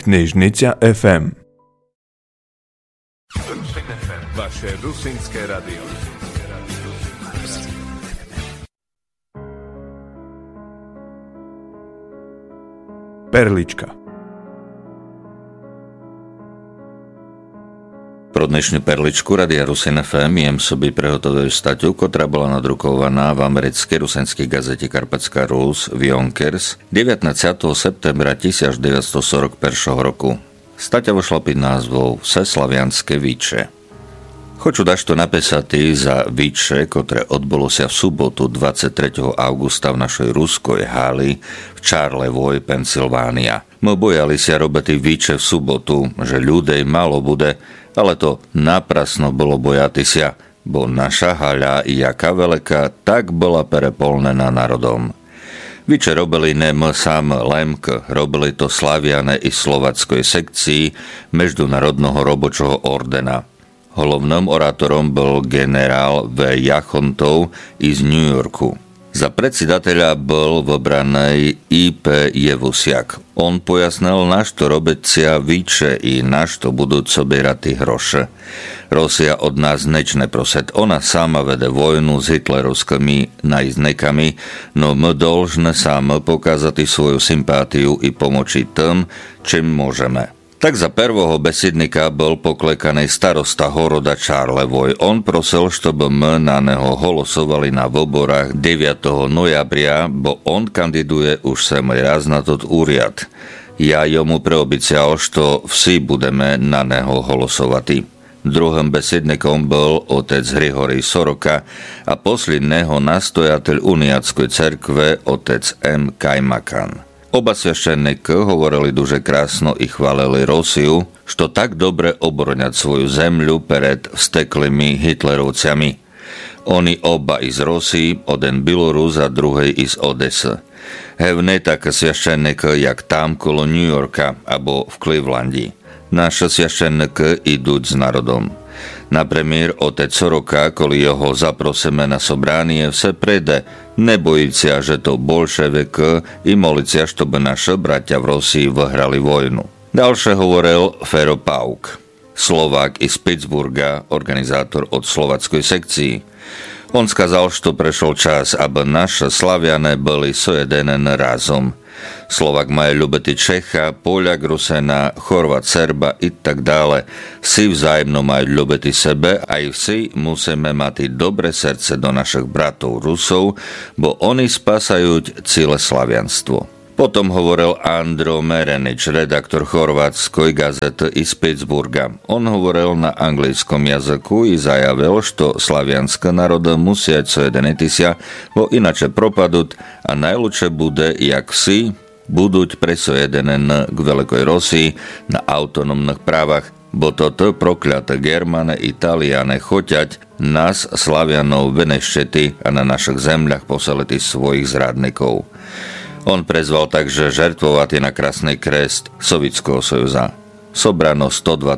Knižnica FM. Vaše rusínske rádio. Perlička. Pro dnešnú perličku Radia Rusin FM jem sobie prehotovil staťu, ktorá bola nadrukovaná v americkej rusenskej gazete Karpatská Rus v Yonkers 19. septembra 1941 roku. Staťa vošla pod názvou Vseslavianske výče. Хочу dašto napísať za výče, ktoré odbolo sa v sobotu 23. augusta v našej ruskoj háli v Charlevoix, Pensylvánia. My bojali sa robiť výče v sobotu, že ľudej malo bude, ale to naprasno bolo bojati sa, bo naša haľa, jaká veľká, tak bola perepolnená národom. Výče robili ne my sám Lemk, robili to Slaviane i slovackoj sekcii Međunarodného robočoho ordena. Hlavným orátorom bol generál V. Jachontov z New Yorku. Za predsedateľa bol vybraný I.P. Jevusiak. On pojasnil, na što robicia výče i na što budú sobierati hroše. Rosia od nás neč neproset. Ona sama vede vojnu s hitlerovskými najznekami, no my dolžne sami pokazati svoju sympátiu i pomoći tým, čím môžeme. Tak za prvého besednika bol poklekaný starosta horoda Charlevoix. On prosil, чтобы my na neho holosovali na voborách 9. nojabria, bo on kandiduje už sem raz na tot úriad. Ja jomu preobicial, što vsi budeme na neho holosovati. Druhým besednikom bol otec Hrihory Soroka a posledného nastojateľ Uniatskoj cerkve otec M. Kajmakan. Oba sveštenníky hovorili duže krásno i chválili Rosiu, što tak dobre obrňať svoju zemľu pred vsteklými hitlerovcami. Oni oba iz Rosii, jeden Bilorus a druhej iz Odesy. Hevne tak sveštenníky jak tam kolo New Yorka, abo v Clevelandi. Naše sveštenníky idúť s národom. Napríklad otec Soroka, koli jeho zaprosíme na sobránie, vse prejde, nebojiť sa, že to bolševik i moliť sa, чтобы naše bratia v Rosii vyhrali vojnu. Ďalšie hovoril Fero Pauk, Slovák iz Pittsburgha, organizátor od slovackoj sekcii. On skazal, že prešol čas, aby naše Slaviane boli sojedenen razom. Slovak majú ľubiti Čecha, Poľak, Rusena, Chorvat, Serba i tak dále. Vsi vzájemno majú ľubiti sebe a i vsi musíme mať dobre srdce do našich bratov Rusov, bo oni spasajú celé slavianstvo. Potom hovoril Andro Merenič, redaktor chorvátskoj gazety iz Pittsburgha. On hovoril na anglickom jazyku i zajavil, što slavianské národy musia sojediniti sa, bo inače propadуть, a najlepšie bude, jak vsi budúť presojedené k Veľkej Rosii na autonómnych právach, bo toto prokľaté Germane i Taliane choťať nás, Slavianov, vyneštěti a na našich zemľach poseliti svojich zradníkov. On prezval takže žertvovať na krásny krest Sovětského sojuza. Sobrano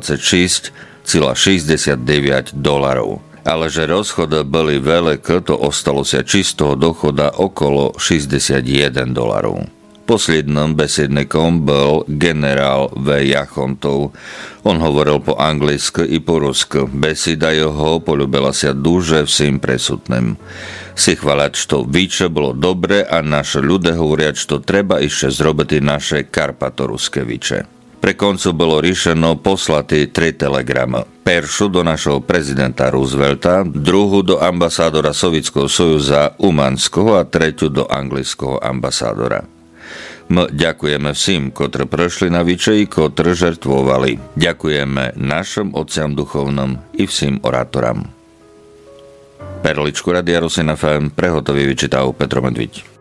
$126,69. Ale že rozchody boli veľké, to ostalo sa čistého dochoda okolo $61. Posledným besednikom bol generál V. Jachontov. On hovoril po anglicky i po rusky. Beseda jeho poľúbila sa duže vsім presutným. Si chváľať, što výče bolo dobre a naše ľudia hovoriať, što treba ešte zrobiť naše karpatoruské výče. Pre koncu bolo riešeno poslati 3 telegramy. Peršu do našeho prezidenta Roosevelta, druhú do ambasádora Sovětského sojuza Umanského a tretiu do anglického ambasádora. My ďakujeme všim, ktorí prešli na výče i ktorí žertvovali. Ďakujeme našim otcom duchovnom i všim orátoram. Perličku Radia Rusin FM prehotový vyčítal Petro Medviť.